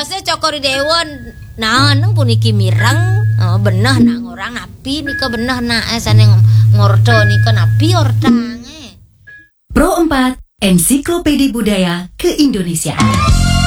Terusnya cokori dewon nang puniki mireng benah nak orang napi nika benah nak sane ngordo nika napi ordang. Pro 4 Ensiklopedia Budaya Ke-Indonesia.